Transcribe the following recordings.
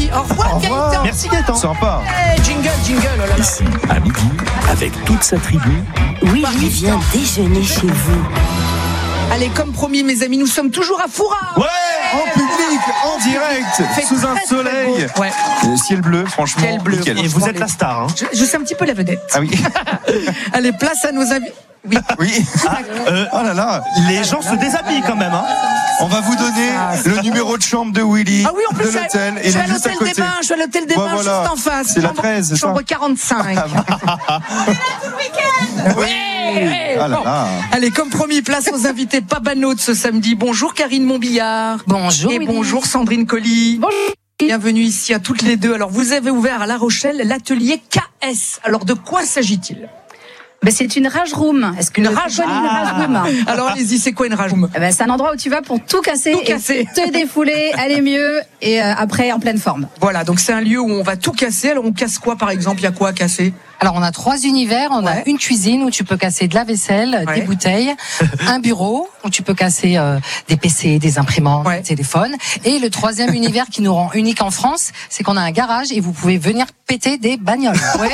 midi. Au revoir, Gaëtan. Merci Gaëtan. Sympa. Jingle, oh là là. Ici, à midi, avec toute sa tribu. Willy vient déjeuner chez vous. Allez, comme promis, mes amis, nous sommes toujours à Foura. Ouais, en public, en direct, Fait sous un très, très soleil. beau. Ouais. Ciel bleu, franchement. Ciel bleu. Nickel. Et vous êtes la star, hein. Je suis un petit peu la vedette. Ah oui. Allez, place à nos amis. Oui. Oui. Oh là là. Les gens se déshabillent quand même, hein. On va vous donner le numéro de chambre de Willy, Ah oui, en plus, de l'hôtel. je suis à juste à l'hôtel des côté. Bains, je suis à l'hôtel des Bains, Voilà. juste en face. C'est la 13, c'est ça? Chambre 45. Ouais. Ah là Bon. là. Allez, comme promis, place aux invités pas banaux ce samedi. Bonjour Karine Montbillard. Bonjour. Et Willy. bonjour Sandrine Colli. Bonjour. Bienvenue ici à toutes les deux. Alors, vous avez ouvert à La Rochelle l'atelier KS. Alors, de quoi s'agit-il? Ben, c'est une rage room. Est-ce que Une tu rage connais une rage room? Alors, allez-y, c'est quoi une rage room? Eh ben, c'est un endroit où tu vas pour tout casser, Tout casser. et te défouler, aller mieux et après en pleine forme. Voilà, donc c'est un lieu où on va tout casser. Alors, on casse quoi, par exemple? Il y a quoi à casser? Alors, on a 3 univers. On Ouais. a une cuisine où tu peux casser de la vaisselle, Ouais. des bouteilles, un bureau où tu peux casser des PC, des imprimantes, Ouais. des téléphones. Et le 3e univers qui nous rend unique en France, c'est qu'on a un garage et vous pouvez venir péter des bagnoles. Ouais.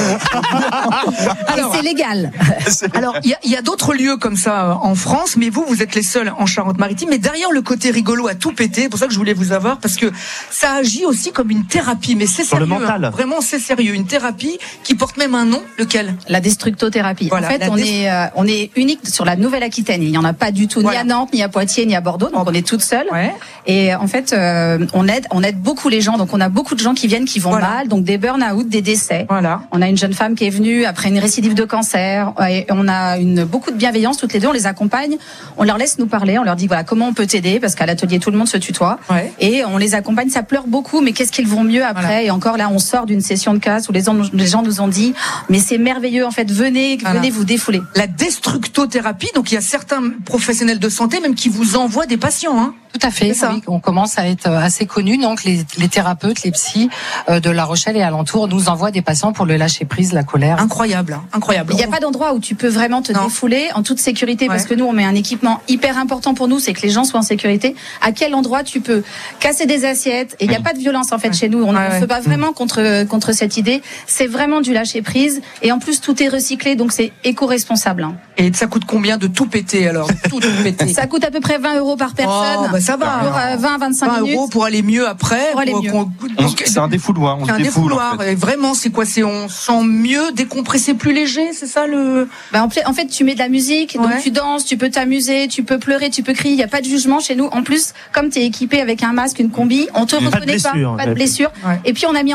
Et c'est légal. Alors, il y a d'autres lieux comme ça en France, mais vous êtes les seuls en Charente-Maritime. Mais derrière le côté rigolo à tout péter, c'est pour ça que je voulais vous avoir, parce que ça agit aussi comme une thérapie. Mais c'est Sur le sérieux, mental. hein. Vraiment, c'est sérieux. Une thérapie qui porte même un nom. Lequel? La destructothérapie. Voilà, en fait, la on est unique sur la Nouvelle-Aquitaine. Il n'y en a pas du tout Voilà. ni à Nantes, ni à Poitiers, ni à Bordeaux. Donc on est toutes seules. Ouais. Et en fait, on aide beaucoup les gens. Donc on a beaucoup de gens qui viennent, qui vont Voilà. mal. Donc des burn-out, des décès. Voilà. On a une jeune femme qui est venue après une récidive de cancer. Et on a beaucoup de bienveillance toutes les deux. On les accompagne. On leur laisse nous parler. On leur dit voilà comment on peut t'aider parce qu'à l'atelier tout le monde se tutoie. Ouais. Et on les accompagne. Ça pleure beaucoup, mais qu'est-ce qu'ils vont mieux après? Voilà. Et encore là, on sort d'une session de casse où les gens nous ont dit mais c'est merveilleux en fait. Venez vous défouler. La destructothérapie. Donc, il y a certains professionnels de santé même qui vous envoient des patients, hein. Tout à fait. C'est ça. Oui, on commence à être assez connus. Donc, les thérapeutes, les psys de La Rochelle et alentour nous envoient des patients pour le lâcher prise, la colère. Incroyable, hein. Incroyable. Il n'y a pas d'endroit où tu peux vraiment te Non. défouler en toute sécurité parce Ouais. que nous on met un équipement hyper important pour nous, c'est que les gens soient en sécurité. À quel endroit tu peux casser des assiettes et il n'y a pas de violence en fait chez nous. On Ouais. se bat vraiment contre cette idée. C'est vraiment du lâcher prise et en plus tout est recyclé donc c'est éco-responsable. Hein. Et ça coûte combien de tout péter alors? Tout péter. Ça coûte à peu près 20 € par personne. Oh, bah ça va. Pour 20-25 20 minutes. € pour aller mieux après. Pour aller mieux. C'est un défouloir. On C'est le un défoule, en défouloir. fait. Et vraiment, c'est quoi? C'est on sent mieux, décompressé, plus léger, c'est ça le. Bah, en fait, tu mets de la musique, donc Ouais. tu danses, tu peux t'amuser, tu peux pleurer, tu peux crier. Il n'y a pas de jugement chez nous. En plus, comme tu es équipé avec un masque, une combi, on te Pas de reconnaît blessure, pas de blessure. Ouais. Et puis on a mis